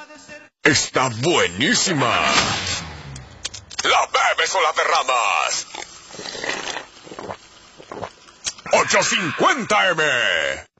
Está buenísima. La bebes o la derramas. 850 M.